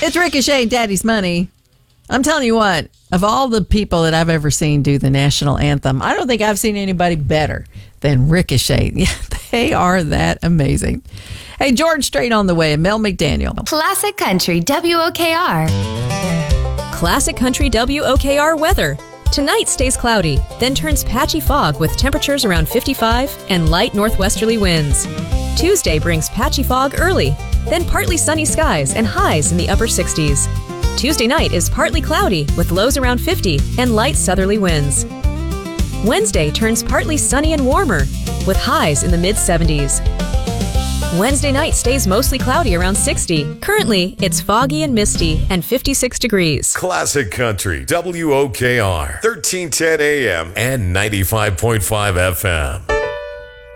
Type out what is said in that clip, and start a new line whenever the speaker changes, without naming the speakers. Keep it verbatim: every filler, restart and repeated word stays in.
It's Ricochet and Daddy's Money. I'm telling you what, of all the people that I've ever seen do the national anthem, I don't think I've seen anybody better than Ricochet. Yeah, they are that amazing. Hey, George Strait on the way, and Mel McDaniel.
Classic Country W O K R.
Classic Country W O K R weather. Tonight stays cloudy, then turns patchy fog with temperatures around fifty-five and light northwesterly winds. Tuesday brings patchy fog early, then partly sunny skies and highs in the upper sixties. Tuesday night is partly cloudy with lows around fifty and light southerly winds. Wednesday turns partly sunny and warmer with highs in the mid seventies. Wednesday night stays mostly cloudy around sixty. Currently, it's foggy and misty and fifty-six degrees.
Classic Country W O K R, thirteen ten A M and ninety-five point five F M.